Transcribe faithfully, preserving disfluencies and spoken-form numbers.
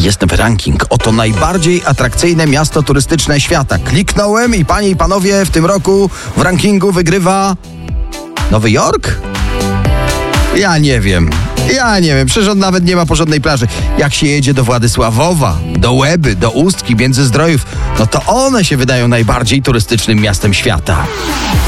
Jest nowy ranking. Oto najbardziej atrakcyjne miasto turystyczne świata. Kliknąłem i panie i panowie, w tym roku w rankingu wygrywa Nowy Jork? Ja nie wiem. Ja nie wiem, przecież on nawet nie ma porządnej plaży. Jak się jedzie do Władysławowa, do Łeby, do Ustki, Międzyzdrojów, no to one się wydają najbardziej turystycznym miastem świata.